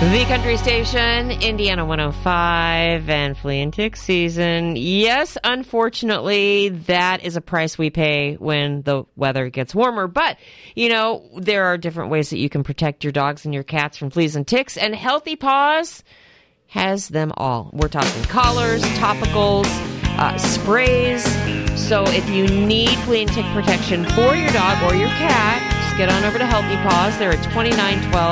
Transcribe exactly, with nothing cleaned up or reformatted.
The country station, Indiana one oh five, and flea and tick season. Yes, unfortunately, that is a price we pay when the weather gets warmer. But, you know, there are different ways that you can protect your dogs and your cats from fleas and ticks, and Healthy Paws has them all. We're talking collars, topicals, uh, sprays. So if you need flea and tick protection for your dog or your cat, just get on over to Healthy Paws. They're at twenty-nine twelve